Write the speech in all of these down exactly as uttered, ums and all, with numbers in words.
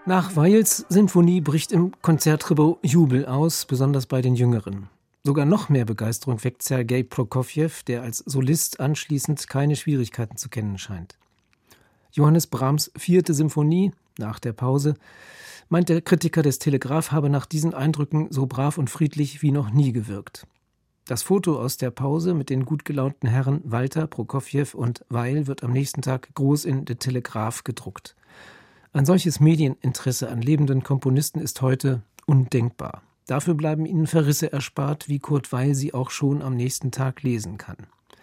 Nach Weils Sinfonie bricht im Konzertgebouw Jubel aus, besonders bei den Jüngeren. Sogar noch mehr Begeisterung weckt Sergei Prokofjew, der als Solist anschließend keine Schwierigkeiten zu kennen scheint. Johannes Brahms' vierte Symphonie, nach der Pause, meint der Kritiker des Telegraph, habe nach diesen Eindrücken so brav und friedlich wie noch nie gewirkt. Das Foto aus der Pause mit den gut gelaunten Herren Walter, Prokofjew und Weil wird am nächsten Tag groß in The Telegraph gedruckt. Ein solches Medieninteresse an lebenden Komponisten ist heute undenkbar. Dafür bleiben ihnen Verrisse erspart, wie Kurt Weill sie auch schon am nächsten Tag lesen kann.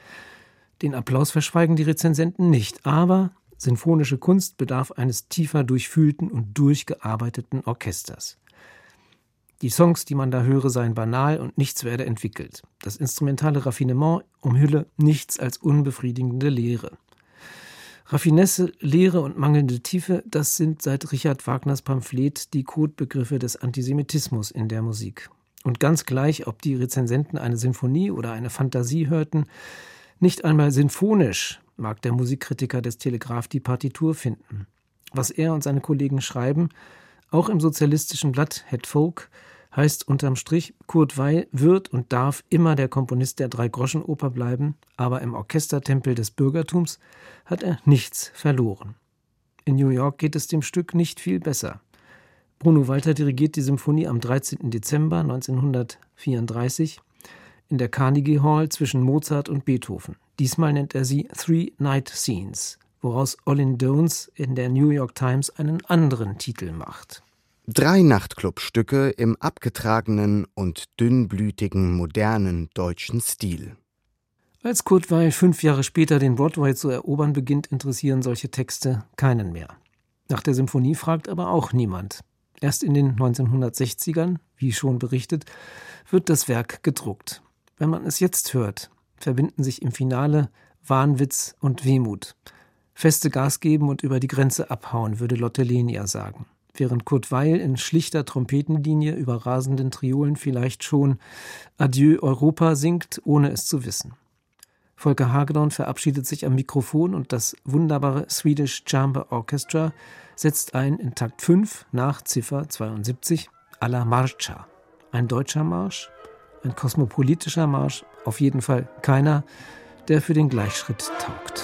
Den Applaus verschweigen die Rezensenten nicht, aber sinfonische Kunst bedarf eines tiefer durchfühlten und durchgearbeiteten Orchesters. Die Songs, die man da höre, seien banal und nichts werde entwickelt. Das instrumentale Raffinement umhülle nichts als unbefriedigende Leere. Raffinesse, Leere und mangelnde Tiefe, das sind seit Richard Wagners Pamphlet die Codebegriffe des Antisemitismus in der Musik. Und ganz gleich, ob die Rezensenten eine Sinfonie oder eine Fantasie hörten, nicht einmal sinfonisch mag der Musikkritiker des Telegraph die Partitur finden. Was er und seine Kollegen schreiben, auch im sozialistischen Blatt Het Volk, heißt unterm Strich, Kurt Weill wird und darf immer der Komponist der Drei-Groschen-Oper bleiben, aber im Orchestertempel des Bürgertums hat er nichts verloren. In New York geht es dem Stück nicht viel besser. Bruno Walter dirigiert die Symphonie am dreizehnten Dezember neunzehnhundertvierunddreißig in der Carnegie Hall zwischen Mozart und Beethoven. Diesmal nennt er sie Three Night Scenes, woraus Olin Jones in der New York Times einen anderen Titel macht. Drei Nachtclubstücke im abgetragenen und dünnblütigen, modernen deutschen Stil. Als Kurt Weill fünf Jahre später den Broadway zu erobern beginnt, interessieren solche Texte keinen mehr. Nach der Symphonie fragt aber auch niemand. Erst in den neunzehnhundertsechzigern, wie schon berichtet, wird das Werk gedruckt. Wenn man es jetzt hört, verbinden sich im Finale Wahnwitz und Wehmut. Feste Gas geben und über die Grenze abhauen, würde Lotte Lenya sagen. Während Kurt Weill in schlichter Trompetenlinie über rasenden Triolen vielleicht schon Adieu Europa singt, ohne es zu wissen. Volker Hagedorn verabschiedet sich am Mikrofon und das wunderbare Swedish Chamber Orchestra setzt ein in Takt fünf nach Ziffer zweiundsiebzig alla Marcia. Ein deutscher Marsch, ein kosmopolitischer Marsch, auf jeden Fall keiner, der für den Gleichschritt taugt.